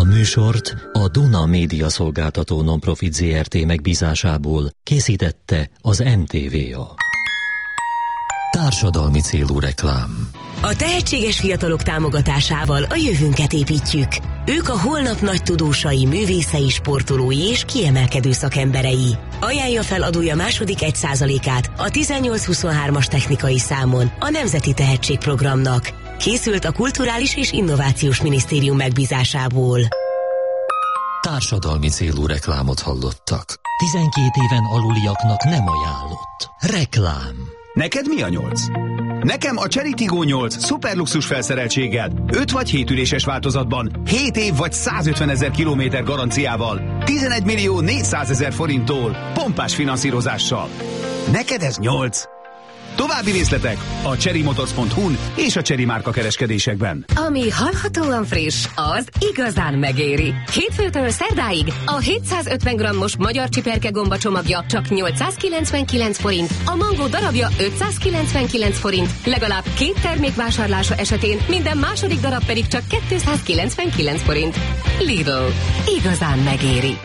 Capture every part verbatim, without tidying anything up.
műsort a Duna Média Szolgáltató Nonprofit zé er té megbízásából készítette az em té vé á. Társadalmi célú reklám. A tehetséges fiatalok támogatásával a jövőnket építjük. Ők a holnap nagy tudósai, művészei, sportolói és kiemelkedő szakemberei. Ajánlja fel adója második egy százalékát a tizennyolc huszonhármas technikai számon a Nemzeti Tehetségprogramnak. Készült a Kulturális és Innovációs Minisztérium megbízásából. Társadalmi célú reklámot hallottak. tizenkét éven aluliaknak nem ajánlott. Reklám. Neked mi a nyolc? Nekem a Chery Tiggo nyolc szuperluxus felszereltséggel, öt vagy hét üléses változatban, hét év vagy százötvenezer kilométer garanciával, tizenegy millió négyszázezer forinttól, pompás finanszírozással. Neked ez nyolc? További részletek a cherrymotors pont hu-n és a Chery márka kereskedésekben. Ami hallhatóan friss, az igazán megéri. Hétfőtől szerdáig a hétszázötven grammos magyar csiperke gomba csomagja csak nyolcszázkilencvenkilenc forint, a mangó darabja ötszázkilencvenkilenc forint, legalább két termék vásárlása esetén minden második darab pedig csak kétszázkilencvenkilenc forint. Lidl. Igazán megéri.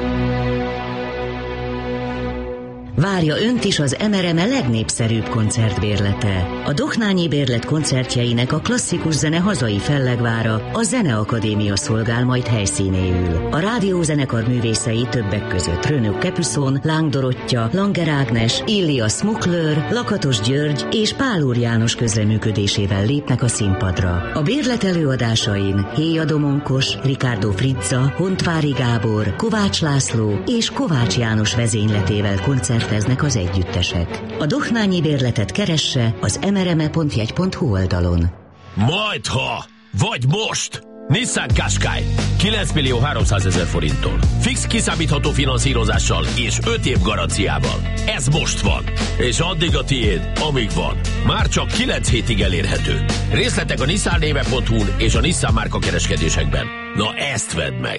Várja önt is az em er em e legnépszerűbb koncertbérlete. A Dohnányi Bérlet koncertjeinek a klasszikus zene hazai fellegvára, a Zeneakadémia szolgál majd helyszínéül. A rádiózenekar művészei többek között Rönök Kepüszon, Láng Dorottya, Langer Ágnes, Illia Smuklőr, Lakatos György és Pál Úr János közreműködésével lépnek a színpadra. A bérlet előadásain Héja Domonkos, Ricardo Frizza, Hontvári Gábor, Kovács László és Kovács János vezényletével koncert terveznek az együttesek. A Dohnányi Bérletet keresse az em er em e pont jegy pont hu oldalon. Majdha! Vagy most! Nissan Qashqai kilenc millió háromszázezer forinttól. Fix kiszámítható finanszírozással és öt év garanciával. Ez most van. És addig a tiéd, amíg van. Már csak kilenc hétig elérhető. Részletek a nissan néve pont hu-n és a Nissan márka kereskedésekben. Na ezt vedd meg!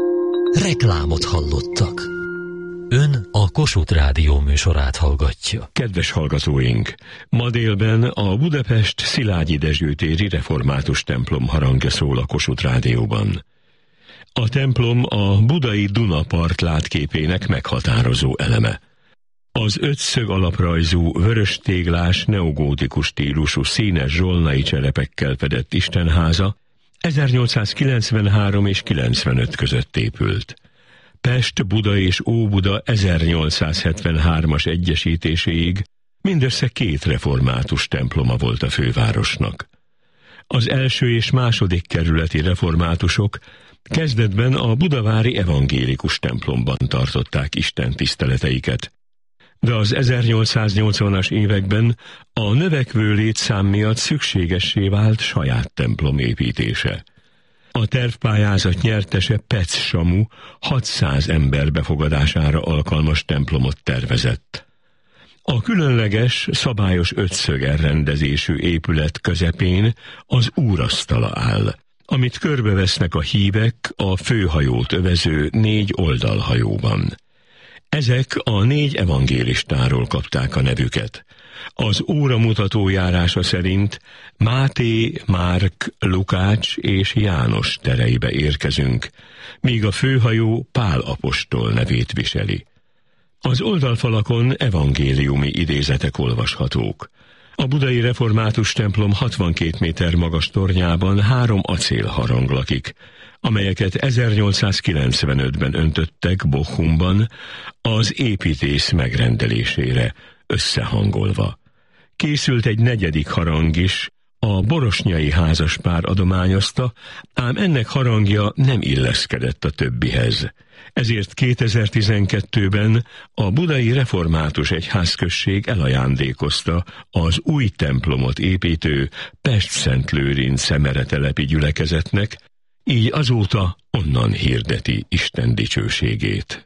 Reklámot hallottak. Ön a Kossuth Rádió műsorát hallgatja. Kedves hallgatóink! Ma délben a Budapest Szilágyi Dezső téri református templom harangja szól a Kossuth Rádióban. A templom a budai Dunapart látképének meghatározó eleme. Az ötszög alaprajzú, vörös téglás, neogótikus stílusú színes zsolnai cserepekkel fedett istenháza ezernyolcszázkilencvenhárom és kilencvenöt között épült. Pest, Buda és Óbuda ezernyolcszázhetvenhármas egyesítéséig mindössze két református temploma volt a fővárosnak. Az első és második kerületi reformátusok kezdetben a budavári evangélikus templomban tartották Isten tiszteleteiket, de az ezernyolcszáznyolcvanas években a növekvő létszám miatt szükségessé vált saját templom építése. A tervpályázat nyertese Pec Samu hatszáz ember befogadására alkalmas templomot tervezett. A különleges, szabályos ötszög elrendezésű épület közepén az úrasztala áll, amit körbevesznek a hívek a főhajót övező négy oldalhajóban. Ezek a négy evangélistáról kapták a nevüket. Az óramutató járása szerint Máté, Márk, Lukács és János tereibe érkezünk, míg a főhajó Pál apostol nevét viseli. Az oldalfalakon evangéliumi idézetek olvashatók. A budai református templom hatvankét méter magas tornyában három acélharang lakik, amelyeket ezernyolcszázkilencvenötben öntöttek Bochumban az építész megrendelésére, összehangolva. Készült egy negyedik harang is, a borosnyai házaspár adományozta, ám ennek harangja nem illeszkedett a többihez. Ezért kétezer-tizenkettőben a budai református egyházközség elajándékozta az új templomot építő Pest-Szentlőrinc szemeretelepi gyülekezetnek, így azóta onnan hirdeti Isten dicsőségét.